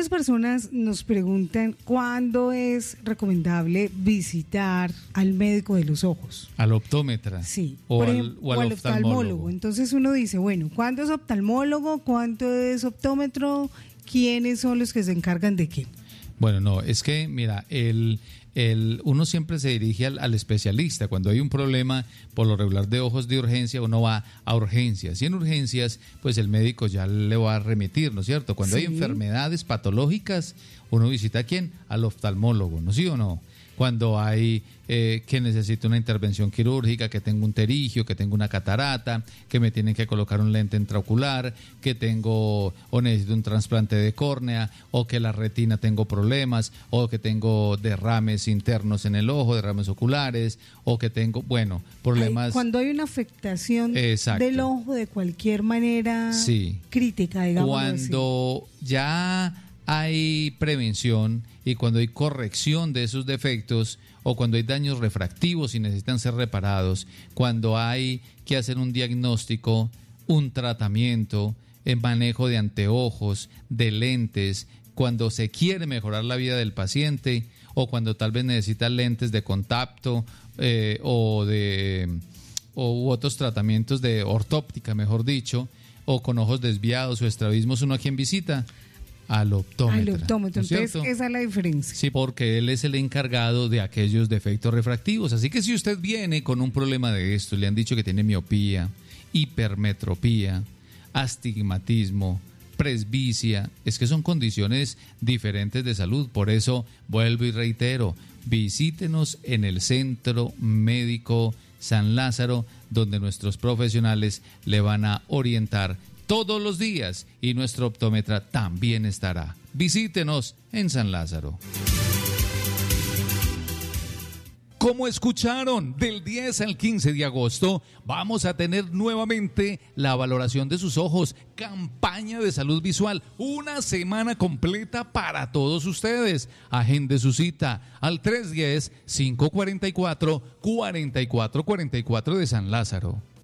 Muchas personas nos preguntan cuándo es recomendable visitar al médico de los ojos. Al optómetra. Sí, O por al, ejemplo, o al oftalmólogo. Entonces uno dice, bueno, ¿cuándo es oftalmólogo? ¿Cuánto es optómetro? ¿Quiénes son los que se encargan de qué? Bueno, no, es que, mira, uno siempre se dirige al especialista. Cuando hay un problema, por lo regular de ojos de urgencia, uno va a urgencias. Y en urgencias, pues el médico ya le va a remitir, ¿no es cierto? Cuando hay enfermedades patológicas, uno visita ¿a quién? Al oftalmólogo, ¿no? ¿Sí o no? Cuando hay que necesito una intervención quirúrgica, que tengo un terigio, que tengo una catarata, que me tienen que colocar un lente intraocular, que tengo o necesito un trasplante de córnea, o que la retina tengo problemas, o que tengo derrames internos en el ojo, derrames oculares, o que tengo, bueno, problemas. Cuando hay una afectación del ojo de cualquier manera crítica, digamos. Cuando ya hay prevención y cuando hay corrección de esos defectos o cuando hay daños refractivos y necesitan ser reparados, cuando hay que hacer un diagnóstico, un tratamiento, el manejo de anteojos, de lentes, cuando se quiere mejorar la vida del paciente o cuando tal vez necesita lentes de contacto u otros tratamientos de ortóptica, mejor dicho, o con ojos desviados o estrabismos, ¿uno a quién visita? Al optómetra. Al optómetro, ¿no es entonces cierto? esa es la diferencia. Sí, porque él es el encargado de aquellos defectos refractivos. Así que si usted viene con un problema de esto, le han dicho que tiene miopía, hipermetropía, astigmatismo, presbicia, es que son condiciones diferentes de salud. Por eso, vuelvo y reitero, visítenos en el Centro Médico San Lázaro, donde nuestros profesionales le van a orientar todos los días y nuestro optómetra también estará. Visítenos en San Lázaro. Como escucharon, del 10 al 15 de agosto vamos a tener nuevamente la valoración de sus ojos, campaña de salud visual, una semana completa para todos ustedes. Agende su cita al 310-544-4444 de San Lázaro.